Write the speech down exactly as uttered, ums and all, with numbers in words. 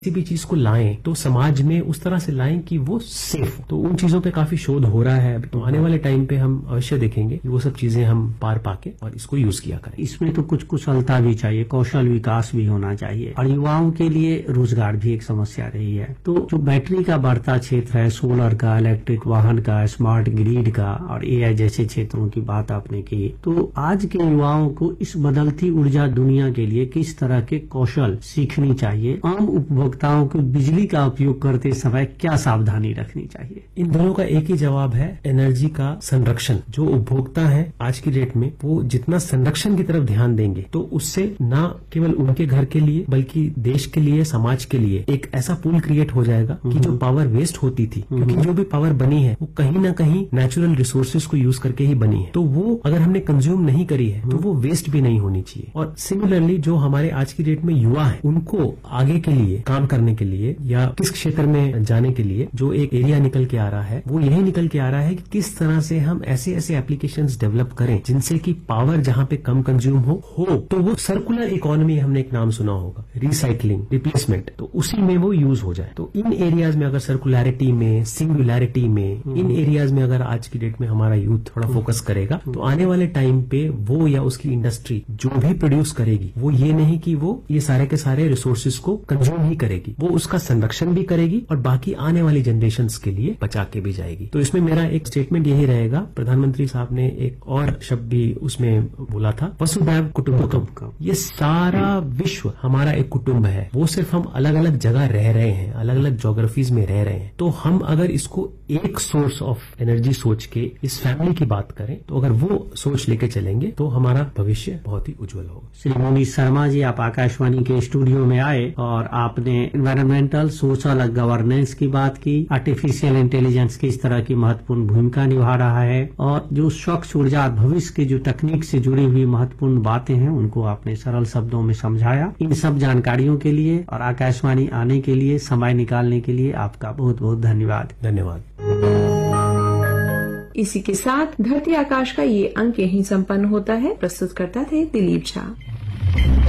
किसी भी चीज को लाएं तो समाज में उस तरह से लाएं कि वो सेफ हो। तो उन चीजों पे काफी शोध हो रहा है। तो आने वाले टाइम पे हम अवश्य देखेंगे कि वो सब चीजें हम पार पाके और इसको यूज किया करें। इसमें तो कुछ कुशलता भी चाहिए, कौशल विकास भी होना चाहिए, और युवाओं के लिए रोजगार भी एक समस्या रही है। तो जो बैटरी का बढ़ता क्षेत्र है, सोलर का, इलेक्ट्रिक वाहन का, स्मार्ट ग्रिड का और एआई जैसे क्षेत्रों की बात आपने की, तो आज के युवाओं को इस बदलती ऊर्जा दुनिया के लिए किस तरह के कौशल सीखनी चाहिए? आम उपभोक्ताओं को बिजली का उपयोग करते समय क्या सावधानी रखनी चाहिए? इन दोनों का एक ही जवाब है, एनर्जी का संरक्षण। जो उपभोक्ता है आज की डेट में, वो जितना संरक्षण की तरफ ध्यान देंगे तो उससे न केवल उनके घर के लिए बल्कि देश के लिए, समाज के लिए एक ऐसा पूल क्रिएट हो जाएगा कि जो पावर वेस्ट होती थी, क्योंकि जो भी पावर बनी है वो कहीं ना कहीं नेचुरल रिसोर्सेज को यूज करके ही बनी है, तो वो अगर हमने कंज्यूम नहीं करी है तो वो वेस्ट भी नहीं होनी चाहिए। और सिमिलरली जो हमारे आज की डेट में युवा है, उनको आगे के लिए काम करने के लिए या किस क्षेत्र में जाने के लिए जो एक एरिया निकल के आ रहा है, वो यही निकल के आ रहा है कि किस तरह से हम ऐसे ऐसे एप्लीकेशंस डेवलप करें जिनसे कि पावर जहां पे कम कंज्यूम हो हो तो वो सर्कुलर इकोनॉमी, हमने एक नाम सुना होगा, रिसाइकलिंग, रिप्लेसमेंट, तो उसी में वो यूज हो जाए। तो इन एरियाज में अगर सर्कुलरिटी में, सिंगुलैरिटी में, इन एरियाज में अगर आज की डेट में हमारा यूथ थोड़ा फोकस करेगा तो आने वाले टाइम पे वो या उसकी इंडस्ट्री जो भी प्रोड्यूस करेगी, वो ये नहीं कि वो ये सारे के सारे रिसोर्सेज को कंज्यूम ही करेगी, वो उसका संरक्षण भी करेगी और बाकी आने वाली जनरेशंस के लिए बचा के भी जाएगी। तो इसमें मेरा एक स्टेटमेंट यही रहेगा। प्रधानमंत्री साहब ने एक और शब्द भी उसमें बोला था, वसुधैव कुटुंबकम। ये सारा विश्व हमारा एक कुटुंब है। वो सिर्फ हम अलग अलग जगह रह रहे हैं, अलग अलग ज्योग्राफीज में रह रहे हैं। तो हम अगर इसको एक सोर्स ऑफ एनर्जी सोच के इस फैमिली की बात करें, तो अगर वो सोच लेके चलेंगे तो हमारा भविष्य बहुत ही उज्जवल होगा। श्री मोनी शर्मा जी, आप आकाशवाणी के स्टूडियो में आए और आपने एनवायरमेंटल, सोशल और गवर्नेंस की बात की। आर्टिफिशियल इंटेलिजेंस किस तरह की महत्वपूर्ण भूमिका निभा रहा है और जो स्वच्छ ऊर्जा भविष्य की जो तकनीक से जुड़ी हुई महत्वपूर्ण बातें हैं उनको आपने सरल शब्दों में समझाया। इन सब जानकारियों के लिए और आकाशवाणी आने के लिए, समय निकालने के लिए आपका बहुत बहुत धन्यवाद। धन्यवाद। इसी के साथ धरती आकाश का ये अंक यहीं संपन्न होता है। प्रस्तुत करता थे दिलीप झा।